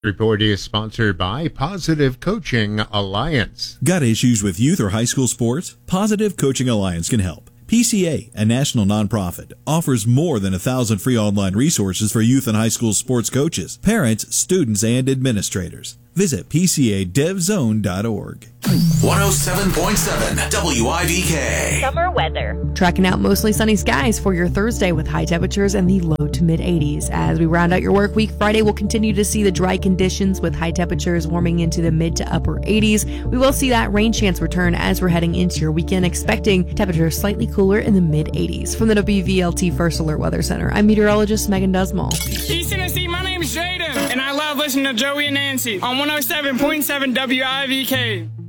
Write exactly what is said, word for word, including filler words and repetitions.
Report is sponsored by Positive Coaching Alliance. Got issues with youth or high school sports? Positive Coaching Alliance can help. P C A, a national nonprofit, offers more than a thousand free online resources for youth and high school sports coaches, parents, students, and administrators. Visit P C A dev zone dot org. one oh seven point seven W I V K. Summer weather. Tracking out mostly sunny skies for your Thursday with high temperatures in the low to mid eighties. As we round out your work week, Friday we'll continue to see the dry conditions with high temperatures warming into the mid to upper eighties. We will see that rain chance return as we're heading into your weekend, expecting temperatures slightly cooler in the mid eighties. From the W V L T First Alert Weather Center, I'm meteorologist Megan Dusmall. East Tennessee, my name is Jaden, and I love listening to Joey and Nancy on one oh seven point seven W I V K.